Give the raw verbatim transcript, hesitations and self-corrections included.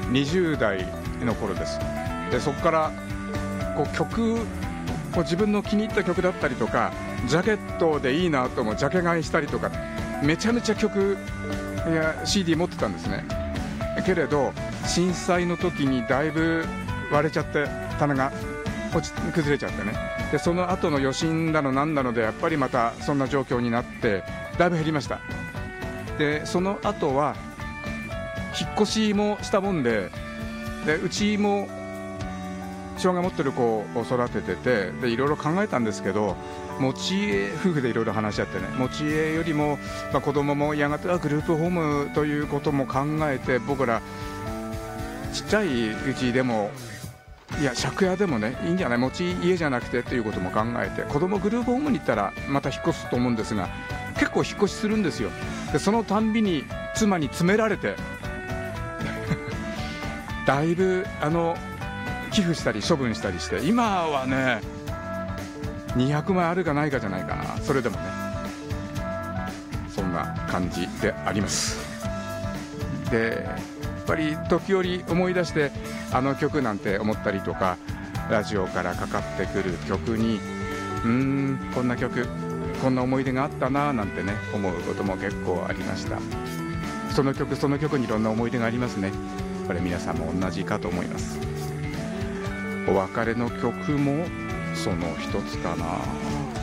にじゅう代の頃です。でそこからこう曲こう自分の気に入った曲だったりとか、ジャケットでいいなと思うジャケ買いしたりとか、めちゃめちゃ曲や シーディー 持ってたんですね。けれど震災の時にだいぶ割れちゃって、棚が落ち崩れちゃってね。でその後の余震だのなんだのでやっぱりまたそんな状況になってだいぶ減りました。でその後は引っ越しもしたもんで、でうちも障害持ってる子を育ててて、でいろいろ考えたんですけど、持ち家夫婦でいろいろ話し合ってね、持ち家よりも、まあ、子供もやがてはグループホームということも考えて、僕らちっちゃいうちでもいや借家でもねいいんじゃない、持ち家じゃなくてということも考えて、子供グループホームに行ったらまた引っ越すと思うんですが、結構引っ越しするんですよ。でそのたんびに妻に詰められてだいぶあの寄付したり処分したりして、今はねにひゃくまいあるかないかじゃないかな。それでもねそんな感じであります。でやっぱり時折思い出してあの曲なんて思ったりとか、ラジオからかかってくる曲にうーんこんな曲こんな思い出があったななんてね思うことも結構ありました。その曲その曲にいろんな思い出がありますね。これ皆さんも同じかと思います。お別れの曲もその一つかな。